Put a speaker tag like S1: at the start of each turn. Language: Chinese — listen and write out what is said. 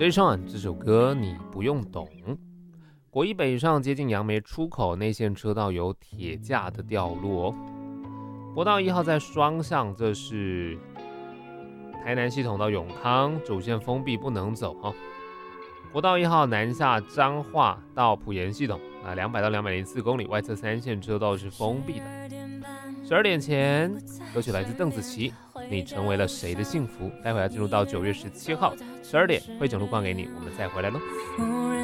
S1: J.Sean 这首歌你不用懂。国一北上接近杨梅出口内线车道有铁架的掉落。国道1号在双向，这是台南系统到永康主线封闭不能走。国道1号南下彰化到埔盐系统200到204公里，外侧3线车道是封闭的。12点前，歌曲来自邓紫棋，你成为了谁的幸福？待会要进入到9月17号12点，汇整路放给你，我们再回来喽。